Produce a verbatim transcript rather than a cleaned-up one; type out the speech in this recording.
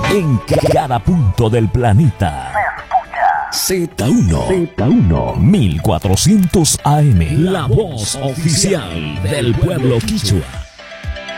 En cada punto del planeta. Z uno. Z uno. mil cuatrocientos A M. La voz oficial del pueblo quichua.